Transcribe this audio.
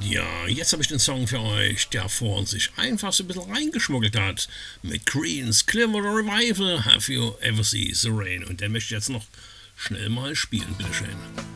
Ja, jetzt habe ich den Song für euch, der vorhin sich einfach so ein bisschen reingeschmuggelt hat. Mit Creedence Clearwater Revival, Have You Ever Seen the Rain? Und den möchte ich jetzt noch schnell mal spielen, bitteschön.